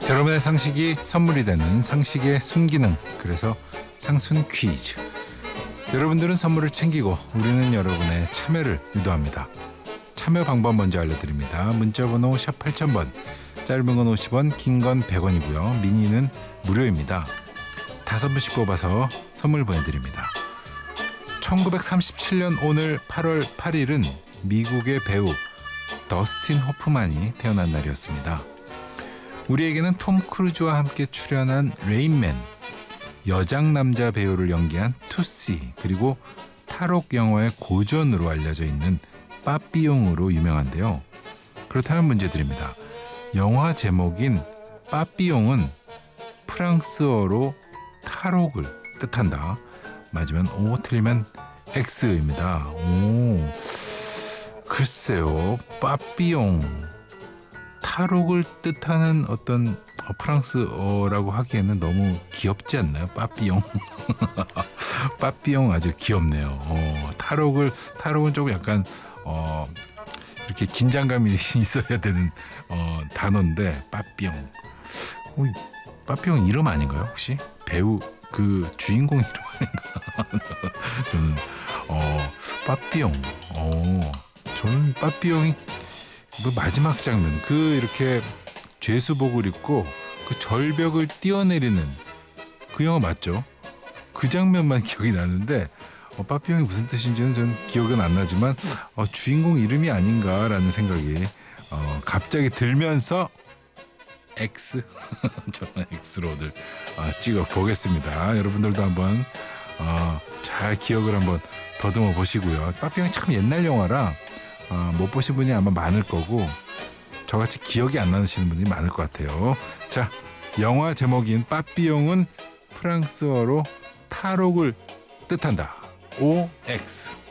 여러분의 상식이 선물이 되는 상식의 순기능, 그래서 상순 퀴즈. 여러분들은 선물을 챙기고 우리는 여러분의 참여를 유도합니다. 참여 방법 먼저 알려드립니다. 문자번호 샵 8000번, 짧은 건 50원, 긴 건 100원이고요. 미니는 무료입니다. 5분씩 뽑아서 선물 보내드립니다. 1937년 오늘 8월 8일은 미국의 배우 더스틴 호프만이 태어난 날이었습니다. 우리에게는 톰 크루즈와 함께 출연한 레인맨, 여장남자 배우를 연기한 투시, 그리고 탈옥 영화의 고전으로 알려져 있는 빠삐용으로 유명한데요. 그렇다면 문제 드립니다. 영화 제목인 빠삐용은 프랑스어로 탈옥을 뜻한다. 맞으면 O, 틀리면 X입니다. 오, 글쎄요. 빠삐용, 탈옥을 뜻하는 어떤 프랑스어라고 하기에는 너무 귀엽지 않나요? 빠삐용. 빠삐용 아주 귀엽네요. 탈옥은 조금 약간 이렇게 긴장감이 있어야 되는 단어인데 빠삐용. 빠삐용 이름 아닌가요? 혹시 배우 그 주인공 이름 아닌가? 저는 빠삐용. 저는 빠삐용이 그 마지막 장면, 그 이렇게 죄수복을 입고 그 절벽을 뛰어내리는 그 영화 맞죠? 그 장면만 기억이 나는데 빠삐용이 무슨 뜻인지는 저는 기억은 안 나지만 주인공 이름이 아닌가라는 생각이 갑자기 들면서 X. 저는 X로들 찍어 보겠습니다. 여러분들도 한번 잘 기억을 한번 더듬어 보시고요. 빠삐용이 참 옛날 영화라 못 보신 분이 아마 많을 거고 저같이 기억이 안 나시는 분들이 많을 것 같아요. 자, 영화 제목인 빠삐용은 프랑스어로 탈옥을 뜻한다. OX.